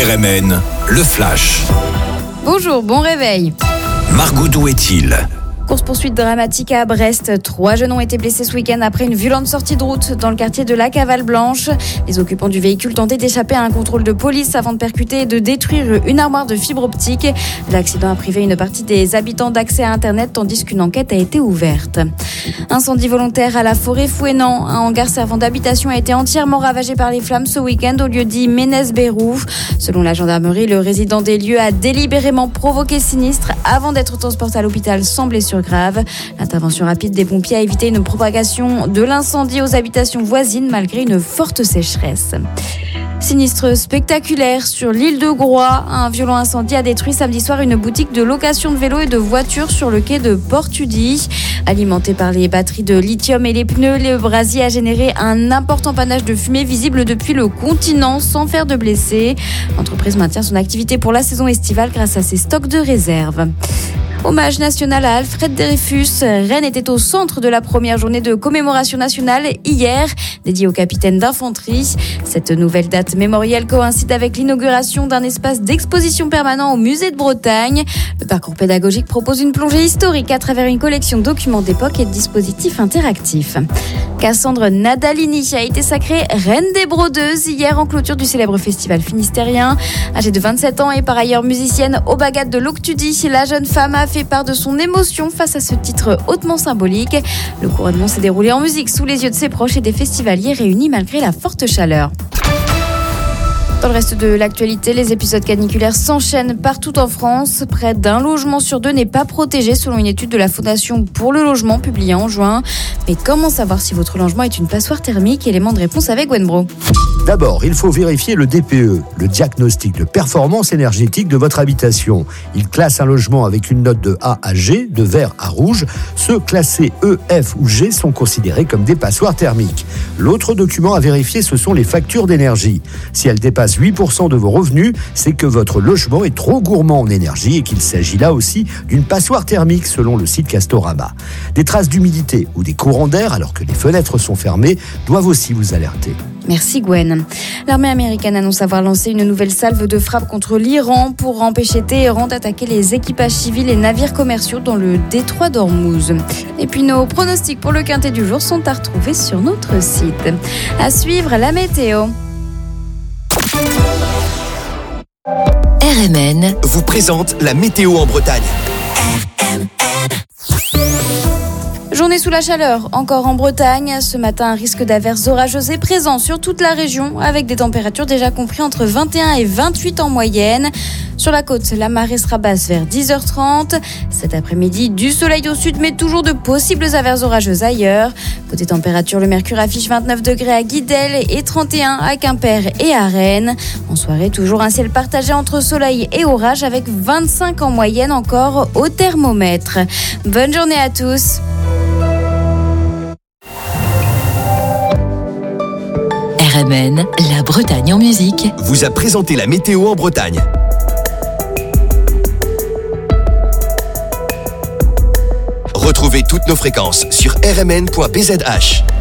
RMN, le flash. Bonjour, bon réveil. Margot, d'où est-il ? Course-poursuite dramatique à Brest. 3 jeunes ont été blessés ce week-end après une violente sortie de route dans le quartier de la Cavale Blanche. Les occupants du véhicule tentaient d'échapper à un contrôle de police avant de percuter et de détruire une armoire de fibre optique. L'accident a privé une partie des habitants d'accès à Internet tandis qu'une enquête a été ouverte. Incendie volontaire à la forêt Fouénan. Un hangar servant d'habitation a été entièrement ravagé par les flammes ce week-end au lieu-dit Ménez-Bérou. Selon la gendarmerie, le résident des lieux a délibérément provoqué sinistre avant d'être transporté à l'hôpital sans blessure grave. L'intervention rapide des pompiers a évité une propagation de l'incendie aux habitations voisines malgré une forte sécheresse. Sinistre spectaculaire sur l'île de Groix. Un violent incendie a détruit samedi soir une boutique de location de vélos et de voitures sur le quai de Port-Tudy. Alimenté par les batteries de lithium et les pneus, le brasier a généré un important panache de fumée visible depuis le continent sans faire de blessés. L'entreprise maintient son activité pour la saison estivale grâce à ses stocks de réserve. Hommage national à Alfred Dreyfus. Rennes était au centre de la première journée de commémoration nationale hier, dédiée au capitaine d'infanterie. Cette nouvelle date mémorielle coïncide avec l'inauguration d'un espace d'exposition permanent au musée de Bretagne. Le parcours pédagogique propose une plongée historique à travers une collection de documents d'époque et de dispositifs interactifs. Cassandre Nadalini a été sacrée reine des brodeuses hier en clôture du célèbre festival finistérien. Âgée de 27 ans et par ailleurs musicienne au Bagat de l'Octudie, la jeune femme a fait part de son émotion face à ce titre hautement symbolique. Le couronnement s'est déroulé en musique sous les yeux de ses proches et des festivaliers réunis malgré la forte chaleur. Dans le reste de l'actualité, les épisodes caniculaires s'enchaînent partout en France. Près d'un logement sur 2 n'est pas protégé selon une étude de la Fondation pour le logement publiée en juin. Mais comment savoir si votre logement est une passoire thermique ? Élément de réponse avec Gwen Bro. D'abord, il faut vérifier le DPE, le diagnostic de performance énergétique de votre habitation. Il classe un logement avec une note de A à G, de vert à rouge. Ceux classés E, F ou G sont considérés comme des passoires thermiques. L'autre document à vérifier, ce sont les factures d'énergie. Si elles dépassent 8% de vos revenus, c'est que votre logement est trop gourmand en énergie et qu'il s'agit là aussi d'une passoire thermique selon le site Castorama. Des traces d'humidité ou des courants d'air alors que les fenêtres sont fermées doivent aussi vous alerter. Merci Gwen. L'armée américaine annonce avoir lancé une nouvelle salve de frappe contre l'Iran pour empêcher Téhéran d'attaquer les équipages civils et navires commerciaux dans le détroit d'Ormuz. Et puis nos pronostics pour le quintet du jour sont à retrouver sur notre site. À suivre la météo. RMN vous présente la météo en Bretagne. Journée sous la chaleur, encore en Bretagne. Ce matin, un risque d'averses orageuses est présent sur toute la région, avec des températures déjà comprises entre 21 et 28 en moyenne. Sur la côte, la marée sera basse vers 10h30. Cet après-midi, du soleil au sud, mais toujours de possibles averses orageuses ailleurs. Côté température, le mercure affiche 29 degrés à Guidel et 31 à Quimper et à Rennes. En soirée, toujours un ciel partagé entre soleil et orage, avec 25 en moyenne encore au thermomètre. Bonne journée à tous. RMN, la Bretagne en musique, vous a présenté la météo en Bretagne. Retrouvez toutes nos fréquences sur rmn.bzh.